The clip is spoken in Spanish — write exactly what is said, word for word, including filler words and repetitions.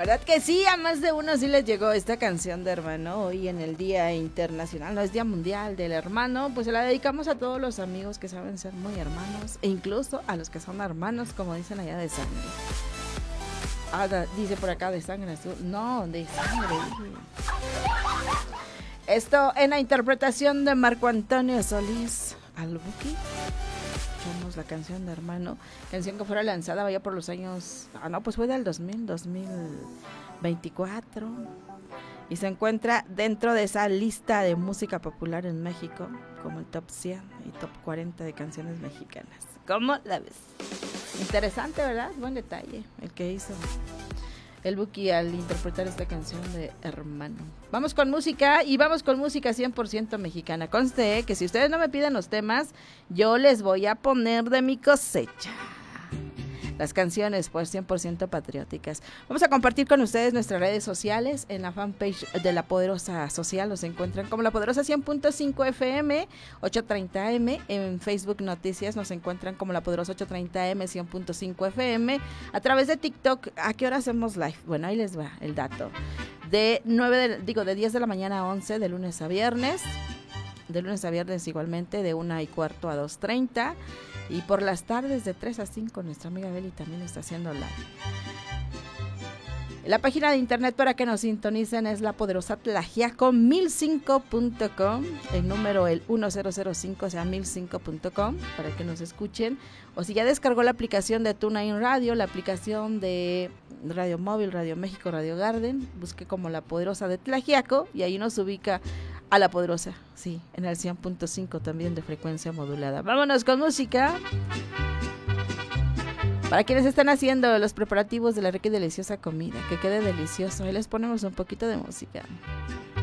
¿Verdad que sí? A más de uno sí les llegó esta canción de hermano. Hoy en el Día Internacional, no es Día Mundial del Hermano, pues se la dedicamos a todos los amigos que saben ser muy hermanos, e incluso a los que son hermanos, como dicen allá, de sangre. Ah, da, dice por acá de sangre azul. No, de sangre. Esto en la interpretación de Marco Antonio Solís Albuqui. La canción de hermano, canción que fuera lanzada vaya por los años, ah no, pues fue del dos mil, dos mil veinticuatro y se encuentra dentro de esa lista de música popular en México como el top cien y top cuarenta de canciones mexicanas. ¿Cómo la ves? Interesante, ¿verdad? Buen detalle el que hizo el Buki al interpretar esta canción de hermano. Vamos con música y vamos con música cien por ciento mexicana. Conste que si ustedes no me piden los temas, yo les voy a poner de mi cosecha las canciones, pues cien por ciento patrióticas. Vamos a compartir con ustedes nuestras redes sociales. En la fanpage de La Poderosa Social nos encuentran como La Poderosa cien punto cinco F M, ochocientos treinta A M. En Facebook Noticias nos encuentran como La Poderosa ochocientos treinta A M, cien punto cinco F M. A través de TikTok, ¿a qué hora hacemos live? Bueno, ahí les va el dato. De nueve de, digo, de diez de la mañana a once, de lunes a viernes. De lunes a viernes igualmente, de una y cuarto a dos treinta. Y por las tardes de tres a cinco, nuestra amiga Beli también está haciendo live. La página de internet para que nos sintonicen es la poderosa tlagiaco mil cinco punto com, el número el uno cero cero cinco, o sea mil cinco punto com, para que nos escuchen. O si ya descargó la aplicación de TuneIn Radio, la aplicación de Radio Móvil, Radio México, Radio Garden, busque como La Poderosa de Tlagiaco y ahí nos ubica a La Poderosa, sí, en el cien punto cinco también de frecuencia modulada. Vámonos con música. Para quienes están haciendo los preparativos de la rica y deliciosa comida, que quede delicioso, ahí les ponemos un poquito de música.